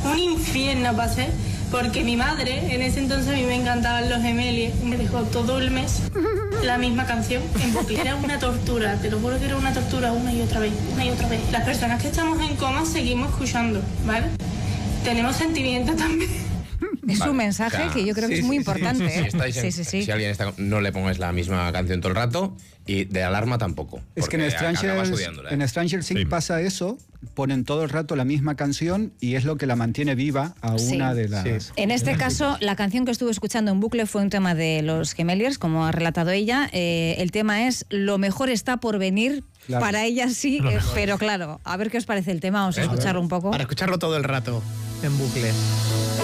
un infierno pasé, porque mi madre, en ese entonces a mí me encantaban los Gemeliers, me dejó todo el mes la misma canción en bucle. Era una tortura, te lo juro que era una tortura una y otra vez, una y otra vez. Las personas que estamos en coma seguimos escuchando, ¿vale? Tenemos sentimientos también. Es un mensaje que yo creo que es muy importante. Si alguien está, no le pongáis la misma canción todo el rato, y de alarma tampoco. Es que en Stranger Things pasa eso, ponen todo el rato la misma canción y es lo que la mantiene viva a una de las... En este caso, la canción que estuve escuchando en bucle fue un tema de los Gemeliers, como ha relatado ella. El tema es Lo mejor está por venir. Claro. Para ella sí, pero claro, a ver qué os parece el tema, vamos a escucharlo un poco. Para escucharlo todo el rato, en bucle.